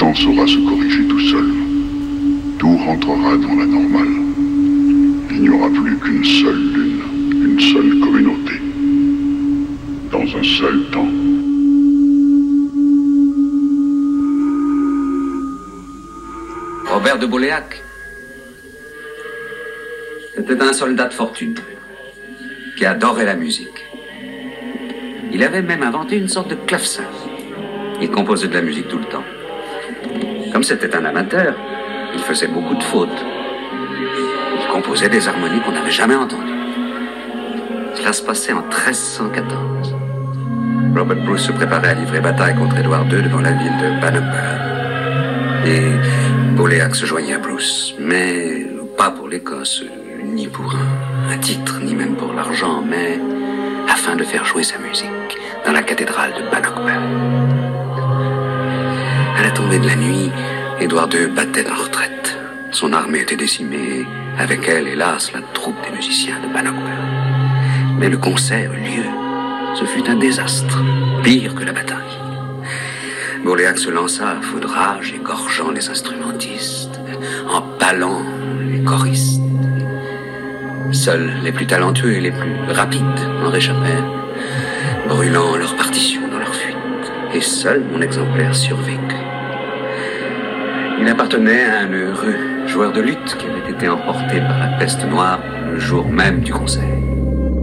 temps saura se corriger tout seul. Tout rentrera dans la normale. Il n'y aura plus qu'une seule lune, une seule communauté, dans un seul temps. Robert de Boléac était un soldat de fortune qui adorait la musique. Il avait même inventé une sorte de clavecin. Il composait de la musique tout le temps. Comme c'était un amateur, il faisait beaucoup de fautes. Il composait des harmonies qu'on n'avait jamais entendues. Cela se passait en 1314. Robert Bruce se préparait à livrer bataille contre Édouard II devant la ville de Bannockburn. Et Boléac se joignit à Bruce, mais pas pour l'Écosse, ni pour un titre, ni même pour l'argent, mais afin de faire jouer sa musique dans la cathédrale de Bannockburn. À la tombée de la nuit, Édouard II battait en retraite. Son armée était décimée, avec elle, hélas, la troupe des musiciens de Bannockburn. Mais le concert eut lieu. Ce fut un désastre, pire que la bataille. Boléac se lança à feu de rage, égorgeant les instrumentistes, empalant les choristes. Seuls les plus talentueux et les plus rapides en réchappèrent, brûlant leurs partitions dans leur fuite. Et seul mon exemplaire survécut. Il appartenait à un heureux joueur de luth qui avait été emporté par la peste noire le jour même du concert.